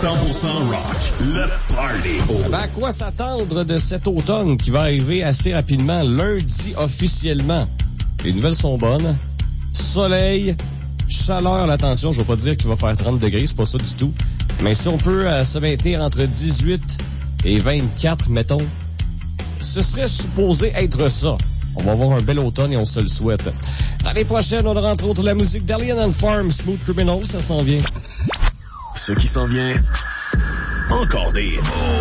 100% rock. Le party. Ben, à quoi s'attendre de cet automne qui va arriver assez rapidement, lundi officiellement? Les nouvelles sont bonnes. Soleil, chaleur, attention, je ne vais pas dire qu'il va faire 30 degrés, c'est pas ça du tout. Mais si on peut se maintenir entre 18 et 24, mettons, ce serait supposé être ça. On va avoir un bel automne et on se le souhaite. L'année prochaine, on aura entre autres la musique d'Alien and Farm, Smooth Criminal, ça s'en vient. Ce qui s'en vient, encore des hits.